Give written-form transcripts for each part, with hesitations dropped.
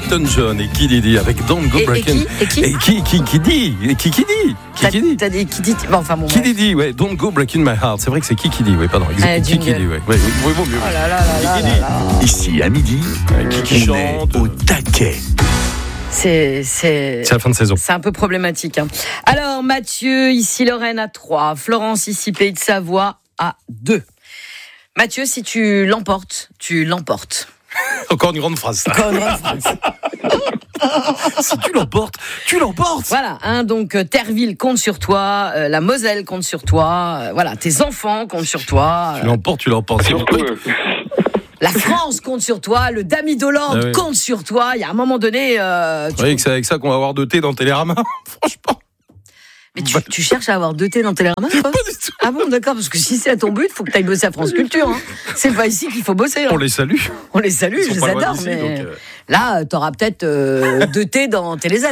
Elton John et Kid Didi avec Don't Go Breaking. Et qui dit T'as dit qui dit. Bon, enfin bon. Kid Didi, ouais. Don't Go Breaking My Heart. C'est vrai que c'est qui dit, ouais. Pardon. Qui dit, ouais. Oui, vaut mieux. Oh là là là là. Ici à midi, qui on est chante au taquet. C'est la fin de saison. C'est un peu problématique. Hein. Alors, Mathieu, ici Lorraine à 3. Florence, ici Pays de Savoie à 2. Mathieu, si tu l'emportes, tu l'emportes. Encore une grande phrase. Encore une grande phrase. Si tu l'emportes, tu l'emportes. Voilà, hein, donc Terreville compte sur toi, la Moselle compte sur toi, voilà, tes enfants comptent sur toi. Tu l'emportes. La France compte sur toi, le Dami d'Hollande compte sur toi. Il y a un moment donné. Vous voyez que c'est avec ça qu'on va avoir 2 thés dans Télérama. Franchement. Mais tu cherches à avoir 2 thés dans Télérama, quoi ? Pas du tout. Ah bon, d'accord, parce que si c'est à ton but, il faut que tu ailles bosser à France Culture. Hein. C'est pas ici qu'il faut bosser. Hein. On les salue. On les salue, je les adore. D'ici, mais donc, là, t'auras peut-être 2 thés dans TéléZ.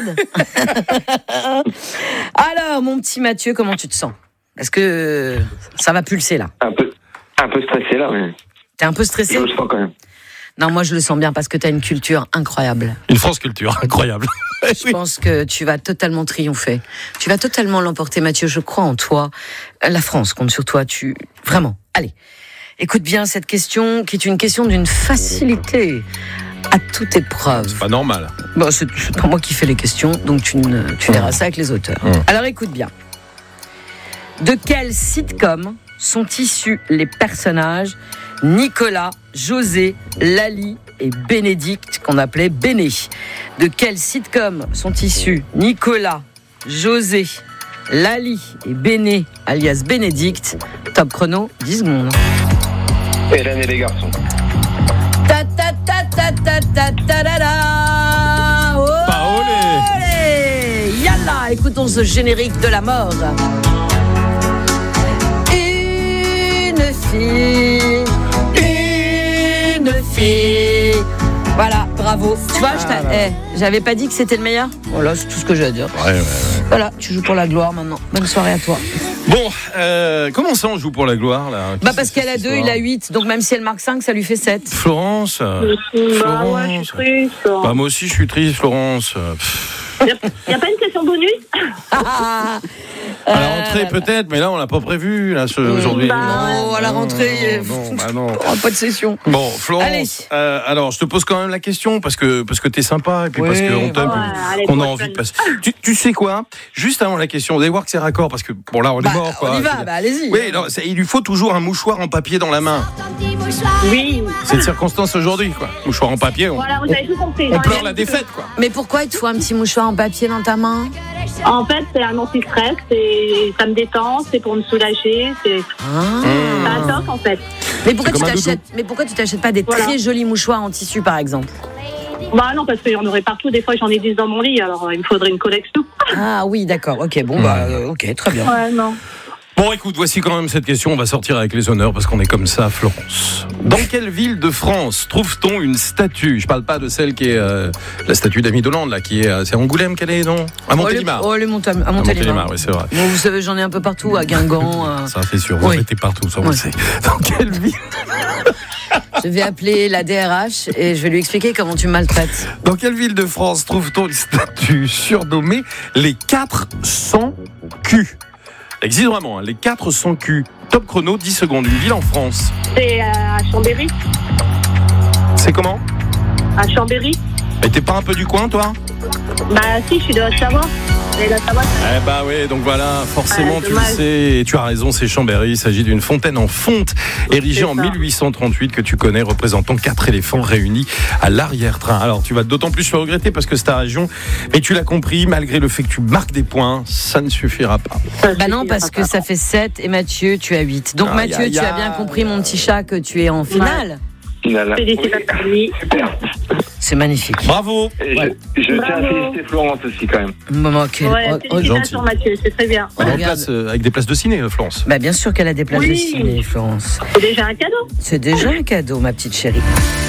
Alors, mon petit Mathieu, comment tu te sens ? Est-ce que ça va pulser là ? Un peu stressé là, mais. T'es un peu stressé ? Je le sens quand même. Non, moi je le sens bien parce que t'as une culture incroyable. Une France Culture incroyable. Je pense que tu vas totalement triompher. Tu vas totalement l'emporter, Mathieu. Je crois en toi. La France compte sur toi. Vraiment. Allez, écoute bien cette question qui est une question d'une facilité à toute épreuve. C'est pas normal. Bon, c'est pas moi qui fais les questions, donc tu verras ça avec les auteurs. Alors écoute bien. De quel sitcom sont issus les personnages Nicolas, José, Lali et Bénédicte, qu'on appelait Béné? De quel sitcom sont issus Nicolas, José, Lali et Béné, alias Bénédicte? Top chrono, 10 secondes. Hélène et les garçons. Ta ta ta ta ta ta ta ta ta. Oh, olé. Yalla, écoutons ce générique de la mort. Une fille. Voilà, bravo. Tu vois, j'avais pas dit que c'était le meilleur. Voilà, c'est tout ce que j'ai à dire. Ouais. Voilà, tu joues pour la gloire maintenant. Bonne soirée à toi. Bon, comment ça on joue pour la gloire là ? Parce qu'elle a 2, il a 8. Donc même si elle marque 5, ça lui fait 7. Florence. Ouais, je suis triste. Moi aussi je suis triste, Florence. Y a pas une question bonus ? À la rentrée peut-être, mais là on l'a pas prévu là aujourd'hui. Non, à la rentrée, non. On pas de session. Bon, Florence. Alors je te pose quand même la question parce que t'es sympa et puis parce qu'on t'aime, qu'on a envie de passer. Tu sais quoi ? Juste avant la question, vous allez voir que c'est raccord parce que bon là on est mort quoi. On y va, allez-y. Oui, non, il lui faut toujours un mouchoir en papier dans la main. Oui. C'est une circonstance aujourd'hui quoi. Mouchoir en papier. Voilà, vous avez tout compris. On pleure la défaite quoi. Mais pourquoi il te faut un petit mouchoir en papier dans ta main ? En fait, c'est un anti-stress, ça me détend, c'est pour me soulager, c'est un toc en fait. Mais pourquoi tu t'achètes pas des très jolis mouchoirs en tissu par exemple ? Bah non, parce qu'il y en aurait partout, des fois j'en ai 10 dans mon lit, alors il me faudrait une collection. Ah oui, d'accord, ok, bon ok, très bien. Ouais, non. Bon, écoute, voici quand même cette question. On va sortir avec les honneurs parce qu'on est comme ça, Florence. Dans quelle ville de France trouve-t-on une statue ? Je parle pas de celle qui est la statue d'Amy D'Hollande, là, qui est. C'est à Angoulême qu'elle est, non ? À Montélimar. À Montélimar, oui, c'est vrai. Bon, vous savez, j'en ai un peu partout, à Guingamp. Ça, c'est sûr. Vous mettez partout, ça, on le sait. Dans quelle ville ? Je vais appeler la DRH et je vais lui expliquer comment tu me maltraites. Dans quelle ville de France trouve-t-on une statue surnommée les 400 culs ? Existe vraiment, les 400 culs. Top chrono, 10 secondes. Une ville en France. C'est à Chambéry. C'est comment ? À Chambéry. Et t'es pas un peu du coin, toi ? Bah si, je suis de Haute-Savoie. Eh bah oui, donc voilà, forcément tu le sais, et tu as raison, c'est Chambéry. Il s'agit d'une fontaine en fonte érigée en 1838 que tu connais, représentant 4 éléphants réunis à l'arrière-train. Alors tu vas d'autant plus le regretter parce que c'est ta région, mais tu l'as compris, malgré le fait que tu marques des points, ça ne suffira pas. Bah non, parce que ça fait 7 et Mathieu, tu as 8. Donc Mathieu, tu as bien compris, mon petit chat, que tu es en finale. Félicitations. Super. C'est magnifique. Bravo. Je tiens à féliciter Florence aussi quand même. Félicitations Mathieu, c'est très bien. Avec des places de ciné, Florence. Bah bien sûr qu'elle a des places de ciné, Florence. C'est déjà un cadeau. C'est déjà un cadeau, ma petite chérie.